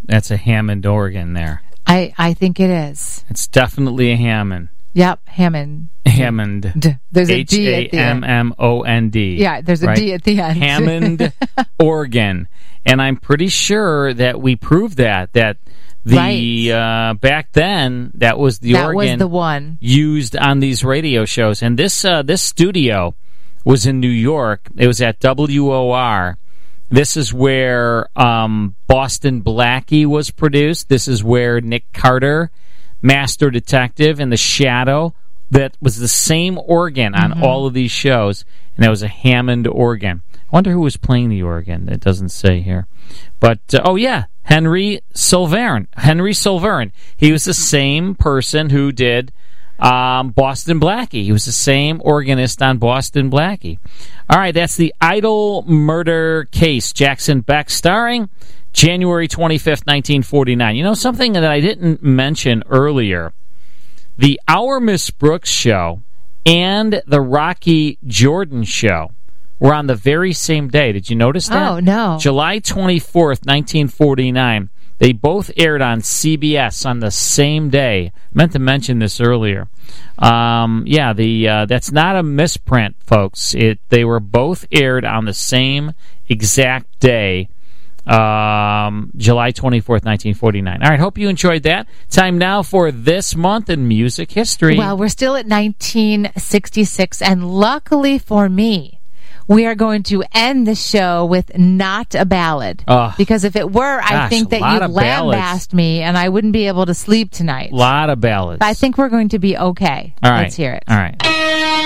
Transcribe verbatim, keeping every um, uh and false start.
that's a Hammond organ there. I, I think it is. It's definitely a Hammond. Yep, Hammond. Hammond. D. There's a H D A at the end. M M O N D. Yeah, there's a right? D at the end. Hammond organ. And I'm pretty sure that we proved that, that the right. uh, back then, that was the that organ was the one. used on these radio shows. And this uh, this studio was in New York. It was at W O R. This is where um, Boston Blackie was produced. This is where Nick Carter, Master Detective, and The Shadow, that was the same organ on mm-hmm. all of these shows, and that was a Hammond organ. I wonder who was playing the organ. It doesn't say here. But, uh, oh yeah, Henry Silverne. Henry Silverne. He was the same person who did um, Boston Blackie. He was the same organist on Boston Blackie. All right, that's the Idol murder case. Jackson Beck, starring January twenty-fifth, nineteen forty-nine. You know, something that I didn't mention earlier, the Our Miss Brooks show and the Rocky Jordan show were on the very same day. Did you notice that? Oh, no. July twenty-fourth, nineteen forty-nine. They both aired on C B S on the same day. I meant to mention this earlier. Um, yeah, the uh, that's not a misprint, folks. It They were both aired on the same exact day, um, July twenty-fourth, nineteen forty-nine. All right, hope you enjoyed that. Time now for This Month in Music History. Well, we're still at nineteen sixty-six, and luckily for me, we are going to end the show with Not a Ballad. Uh, because if it were, gosh, I think that you'd lambast me and I wouldn't be able to sleep tonight. A lot of ballads. But I think we're going to be okay. All right. Let's hear it. All right.